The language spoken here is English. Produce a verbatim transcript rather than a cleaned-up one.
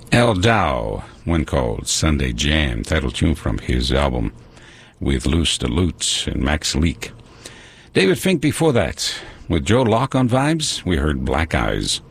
El Dow, one called Sunday Jam, title tune from his album with Luce the Lute and Max Leak. David Fink before that. With Joe Locke on vibes, we heard Black Eyes.